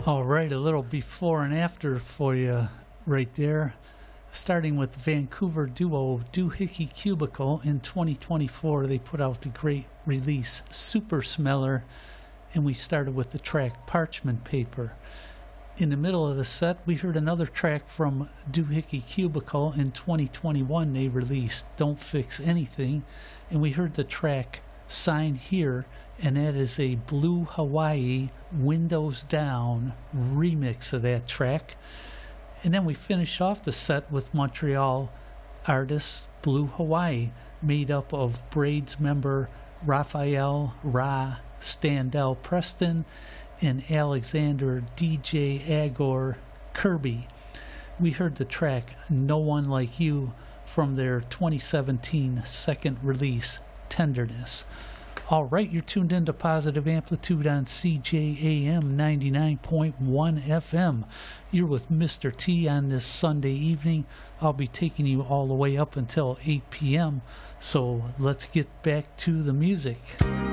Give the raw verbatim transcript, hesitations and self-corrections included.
All right, a little before and after for you right there. Starting with Vancouver duo Doohickey Cubicle in twenty twenty-four, they put out the great release Super Smeller, and we started with the track Parchment Paper. In the middle of the set, we heard another track from Doohickey Cubicle. In twenty twenty-one, they released Don't Fix Anything, and we heard the track Sign Here, and that is a Blue Hawaii Windows Down remix of that track. And then we finish off the set with Montreal artists Blue Hawaii, made up of Braids member Raphael Ra Standell Preston and Alexander D J Agor Kirby. We heard the track No One Like You from their twenty seventeen second release, Tenderness. All right, you're tuned into Positive Amplitude on C J A M ninety-nine point one F M. You're with Mister T on this Sunday evening. I'll be taking you all the way up until eight p.m. So let's get back to the music.